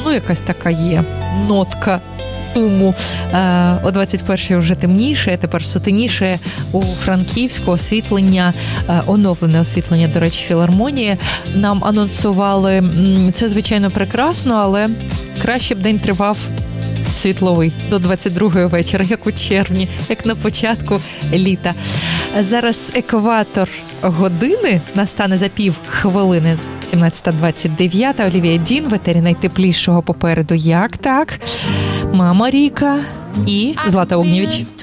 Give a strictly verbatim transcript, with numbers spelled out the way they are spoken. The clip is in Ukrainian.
ну, якась така є нотка суму. Е, о двадцять першій вже темніше, тепер сутеніше. У Франківську освітлення, е, оновлене освітлення, до речі, філармонії. Нам анонсували, це, звичайно, прекрасно, але краще б день тривав світловий до двадцять другої вечора, як у червні, як на початку літа. Зараз екватор години настане за пів хвилини, сімнадцята двадцять дев'ять. Олівія Дін в етері найтеплішого попереду. Як так? Мама Ріка і Злата Огнєвіч.